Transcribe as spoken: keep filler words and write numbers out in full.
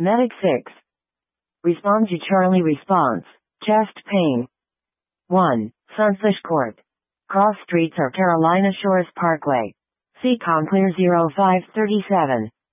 Medic six. Respond to Charlie response. Chest pain. one. Sunfish Court. Cross streets or Carolina Shores Parkway. Seacon Clear zero five three seven.